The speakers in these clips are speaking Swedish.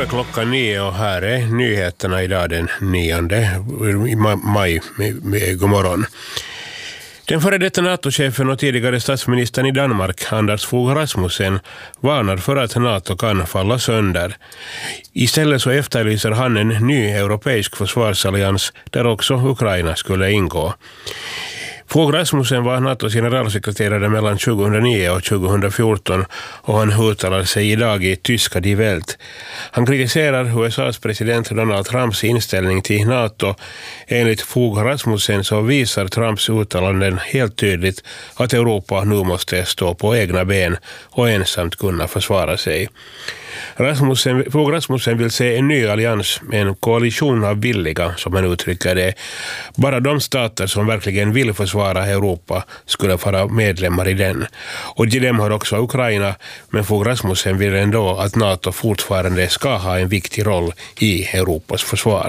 är klockan 9 och här är nyheterna idag den 9 maj. God morgon. Den före detta NATO-chefen och tidigare statsministern i Danmark, Anders Fogh Rasmussen, varnar för att NATO kan falla sönder. Istället så efterlyser han en ny europeisk försvarsallians där också Ukraina skulle ingå. Fogh Rasmussen var NATOs generalsekreterare mellan 2009 och 2014 och han uttalar sig idag i tyska Die Welt. Han kritiserar USAs president Donald Trumps inställning till NATO. Enligt Fogh Rasmussen så visar Trumps uttalanden helt tydligt att Europa nu måste stå på egna ben och ensamt kunna försvara sig. Fogh Rasmussen vill se en ny allians med en koalition av villiga, som han uttrycker det. Bara de stater som verkligen vill försvara Europa skulle vara medlemmar i den. Och till dem har också Ukraina, men Fogh Rasmussen vill ändå att NATO fortfarande ska ha en viktig roll i Europas försvar.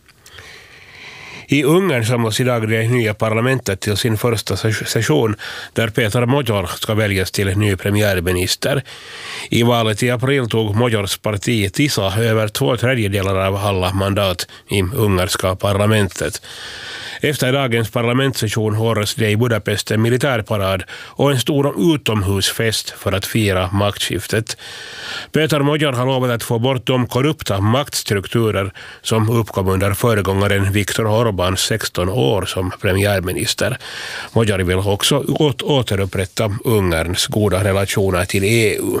I Ungern samlas idag det nya parlamentet till sin första session där Petar Magyar ska väljas till ny premiärminister. I valet i april tog Magyars parti TISA över 2/3 av alla mandat i ungerska parlamentet. Efter dagens parlamentssession hålls det i Budapest en militärparad och en stor utomhusfest för att fira maktskiftet. Petar Magyar har lovat att få bort de korrupta maktstrukturer som uppkom under föregångaren Viktor Orbáns 16 år som premiärminister. Magyar vill också återupprätta Ungerns goda relationer till EU.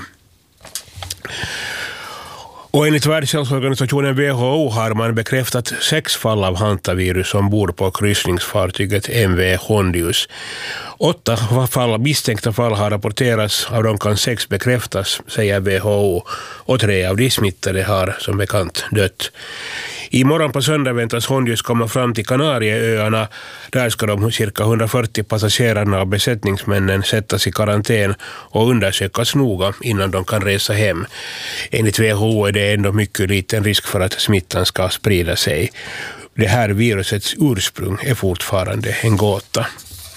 Och enligt Världshälsoorganisationen WHO har man bekräftat 6 fall av hantavirus ombord på kryssningsfartyget MV Hondius. 8 misstänkta fall har rapporterats, av dem kan 6 bekräftas, säger WHO, och 3 av de smittade har som bekant dött. Imorgon på söndag väntas Hondius komma fram till Kanarieöarna. Där ska de cirka 140 passagerarna och besättningsmännen sättas i karantän och undersökas noga innan de kan resa hem. Enligt WHO är det ändå mycket liten risk för att smittan ska sprida sig. Det här virusets ursprung är fortfarande en gåta.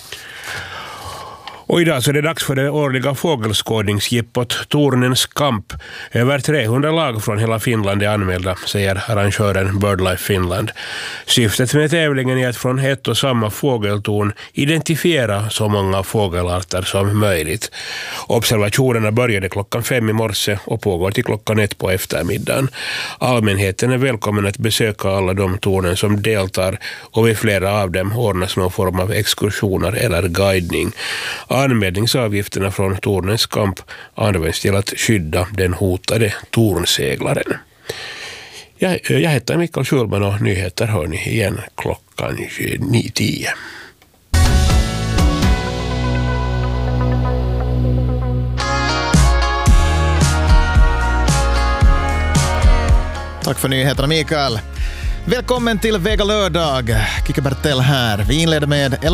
Och idag så är det dags för det årliga fågelskådningsjippot Tornens kamp. Över 300 lag från hela Finland är anmälda, säger arrangören BirdLife Finland. Syftet med tävlingen är att från ett och samma fågeltorn identifiera så många fågelarter som möjligt. Observationerna började klockan 5 i morse och pågår till klockan 1 på eftermiddagen. Allmänheten är välkommen att besöka alla de tornen som deltar och vid flera av dem ordnas någon form av exkursioner eller guidning. Anmälningsavgifterna från Tornens kamp används till att skydda den hotade tornseglaren. Jag heter Mikael Schulman och nyheter hör ni igen klockan 9:10. Tack för nyheterna, Mikael. Välkommen till Vega lördag. Kikki Bertell här. Vi inleder med